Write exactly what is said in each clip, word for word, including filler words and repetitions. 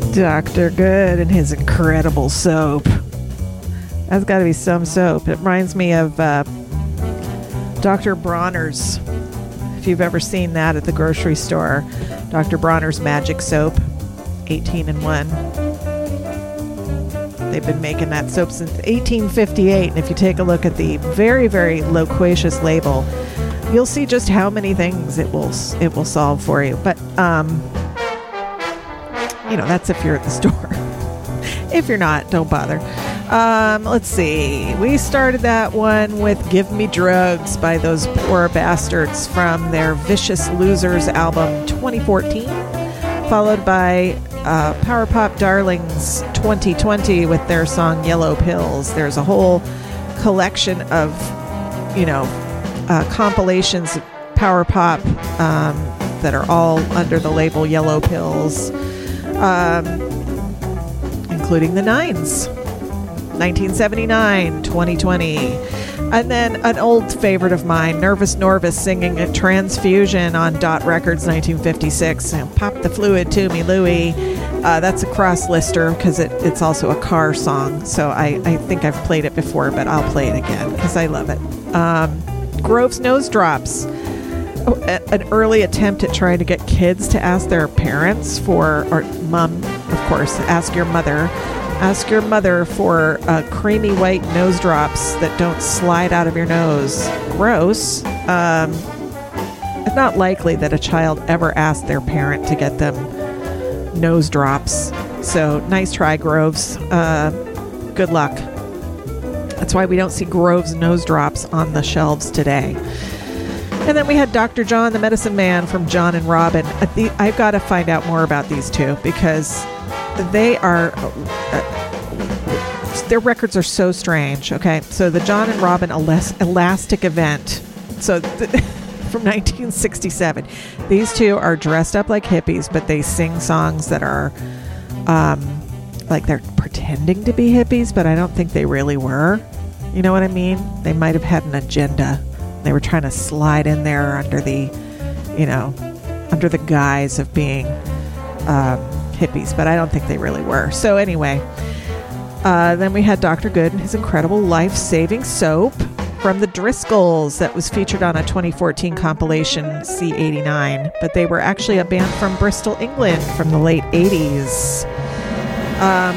Doctor Good and his incredible soap. That's got to be some soap. It reminds me of uh, Doctor Bronner's. If you've ever seen that at the grocery store, Doctor Bronner's Magic Soap, eighteen in one. They've been making that soap since eighteen fifty-eight, and if you take a look at the very, very loquacious label, you'll see just how many things it will it will solve for you. But um, you know, that's if you're at the store. If you're not, don't bother. Um, let's see. We started that one with Give Me Drugs by those poor bastards from their Vicious Losers album twenty fourteen, followed by uh, Power Pop Darlings twenty twenty with their song Yellow Pills. There's a whole collection of, you know, uh, compilations of Power Pop um, that are all under the label Yellow Pills, um, including the Nines. nineteen seventy-nine, twenty twenty. And then an old favorite of mine, Nervous Norvis singing a Transfusion on Dot Records, nineteen fifty-six. Pop the Fluid to Me, Louie. Uh, that's a cross-lister because it, it's also a car song. So I, I think I've played it before, but I'll play it again because I love it. Um, Grove's Nose Drops. Oh, a, an early attempt at trying to get kids to ask their parents for, or mom, of course, ask your mother. Ask your mother for uh, creamy white nose drops that don't slide out of your nose. Gross. Um, it's not likely that a child ever asked their parent to get them nose drops. So nice try, Groves. Uh, good luck. That's why we don't see Grove's nose drops on the shelves today. And then we had Doctor John, the Medicine Man from John and Robin. I've got to find out more about these two because they are... Uh, their records are so strange. Okay, so the John and Robin Elas- Elastic Event, so th- from nineteen sixty-seven. These two are dressed up like hippies, but they sing songs that are um, like they're pretending to be hippies, but I don't think they really were. You know what I mean? They might have had an agenda. They were trying to slide in there under the, you know, under the guise of being um, hippies, but I don't think they really were. So anyway. Uh, then we had Doctor Good and his incredible life-saving soap from the Driscolls that was featured on a twenty fourteen compilation, C eighty-nine. But they were actually a band from Bristol, England from the late eighties. Um,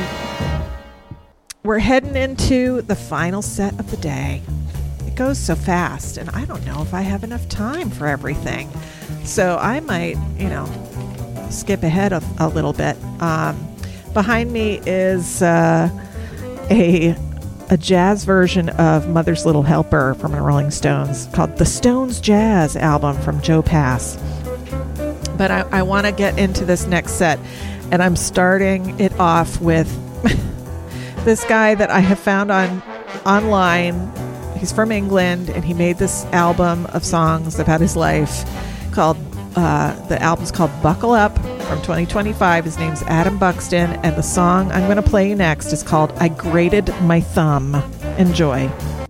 we're heading into the final set of the day. It goes so fast, and I don't know if I have enough time for everything. So I might, you know, skip ahead a, a little bit. Um, behind me is... Uh, A, a jazz version of Mother's Little Helper from the Rolling Stones called The Stones Jazz album from Joe Pass. But I, I want to get into this next set, and I'm starting it off with this guy that I have found on online. He's from England, and he made this album of songs about his life called, uh, the album's called Buckle Up. From twenty twenty-five. His name's Adam Buxton, and the song I'm going to play you next is called I Grated My Thumb. Enjoy.